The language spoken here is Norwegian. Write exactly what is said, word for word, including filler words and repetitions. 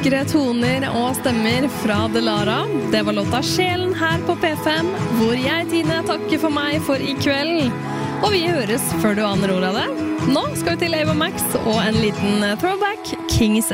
vakre toner og stemmer fra Delara. Det var låta Sjelen her på P fem, hvor jeg, Tine, takker for meg for i kveld. Og vi høres før du aner ordet av det. Nå skal vi til Ava Max og en liten throwback, Kings